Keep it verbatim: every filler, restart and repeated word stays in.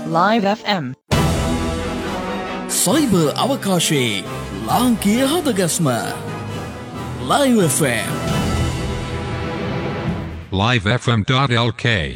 Live F M. Cyber අවකාශයේ ලාංකීය හදගස්ම Live F M. live f m dot l k